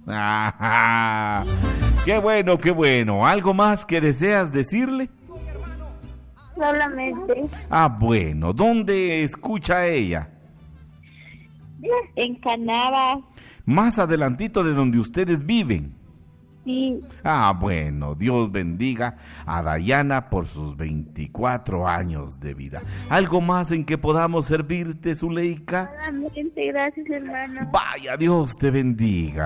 Ajá. Qué bueno, qué bueno. ¿Algo más que deseas decirle? Solamente Ah, bueno. ¿Dónde escucha ella? en Canadá. Más adelantito de donde ustedes viven. Sí, Ah, bueno, Dios bendiga a Dayana por sus 24 años de vida. ¿Algo más en que podamos servirte, Zuleika? solamente gracias, hermano. Vaya, Dios te bendiga.